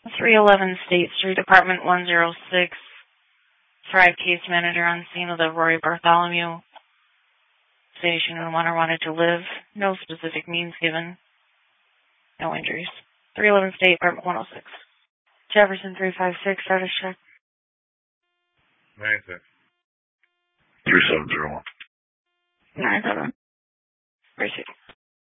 311 State Street, Apartment 106. Thrive case manager on scene of the Rory Bartholomew station and wanted to live. No specific means given. No injuries. 311 State, Apartment 106. Jefferson 356, status check. 96. 3701. 97. Appreciate it.